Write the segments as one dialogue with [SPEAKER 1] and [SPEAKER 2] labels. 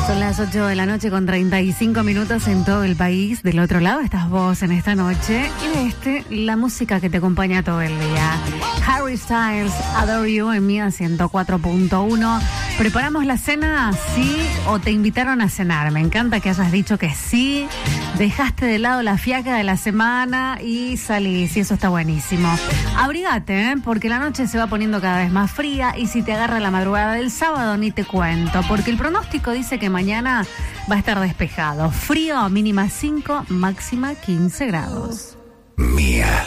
[SPEAKER 1] Son las 8 de la noche con 35 minutos en todo el país. Del otro lado estás vos en esta noche. Y la música que te acompaña todo el día. Harry Styles, Adore You en Mía 104.1. ¿Preparamos la cena? ¿Sí? ¿O te invitaron a cenar? Me encanta que hayas dicho que sí. Dejaste de lado la fiaca de la semana y salís. Y eso está buenísimo. Abrigate, porque la noche se va poniendo cada vez más fría. Y si te agarra la madrugada del sábado, ni te cuento. Porque el pronóstico dice que mañana va a estar despejado. Frío, mínima 5, máxima 15 grados.
[SPEAKER 2] Mía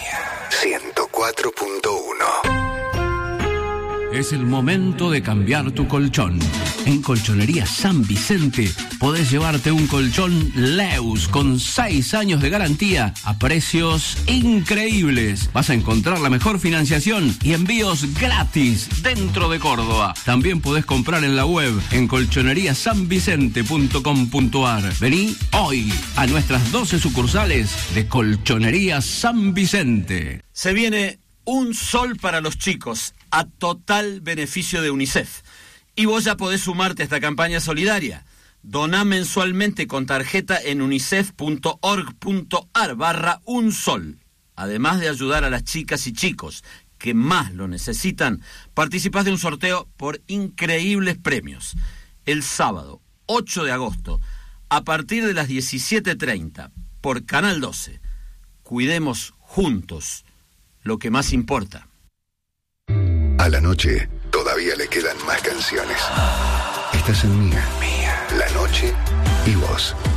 [SPEAKER 2] 104.1.
[SPEAKER 3] Es el momento de cambiar tu colchón. En Colchonería San Vicente podés llevarte un colchón Leus con 6 años de garantía a precios increíbles. Vas a encontrar la mejor financiación y envíos gratis dentro de Córdoba. También podés comprar en la web en colchoneriasanvicente.com.ar. Vení hoy a nuestras 12 sucursales de Colchonería San Vicente.
[SPEAKER 4] Se viene un sol para los chicos a total beneficio de UNICEF. Y vos ya podés sumarte a esta campaña solidaria. Doná mensualmente con tarjeta en unicef.org.ar/unsol. Además de ayudar a las chicas y chicos que más lo necesitan, participás de un sorteo por increíbles premios. El sábado 8 de agosto, a partir de las 17:30, por Canal 12. Cuidemos juntos lo que más importa.
[SPEAKER 2] A la noche todavía le quedan más canciones. Estás en Mía, la noche y vos.